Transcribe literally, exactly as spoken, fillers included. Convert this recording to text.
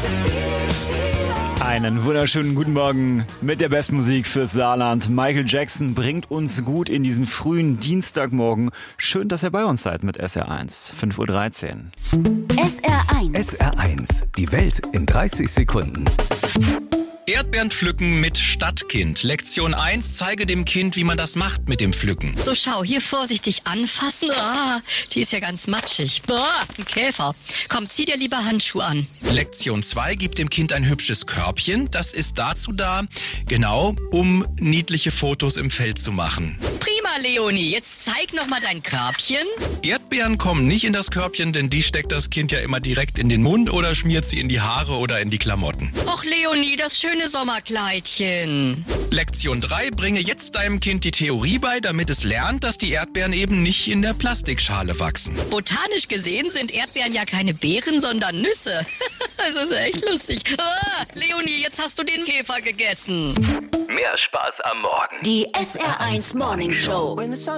Einen wunderschönen guten Morgen mit der besten Musik fürs Saarland. Michael Jackson bringt uns gut in diesen frühen Dienstagmorgen. Schön, dass ihr bei uns seid mit S R eins. fünf Uhr dreizehn. S R eins. S R eins. Die Welt in dreißig Sekunden. Erdbeeren pflücken mit Stadtkind. Lektion eins, zeige dem Kind, wie man das macht mit dem Pflücken. So, schau, hier vorsichtig anfassen. Ah, die ist ja ganz matschig. Boah, ein Käfer. Komm, zieh dir lieber Handschuhe an. Lektion zwei, gib dem Kind ein hübsches Körbchen. Das ist dazu da, genau, um niedliche Fotos im Feld zu machen. Prima, Leonie. Jetzt zeig noch mal dein Körbchen. Erdbeeren kommen nicht in das Körbchen, denn die steckt das Kind ja immer direkt in den Mund oder schmiert sie in die Haare oder in die Klamotten. Och, Leonie, das schöne Sommerkleidchen. Lektion drei, bringe jetzt deinem Kind die Theorie bei, damit es lernt, dass die Erdbeeren eben nicht in der Plastikschale wachsen. Botanisch gesehen sind Erdbeeren ja keine Beeren, sondern Nüsse. Das ist echt lustig. Ah, Leonie, jetzt hast du den Käfer gegessen. Mehr Spaß am Morgen. Die S R eins Morning Show.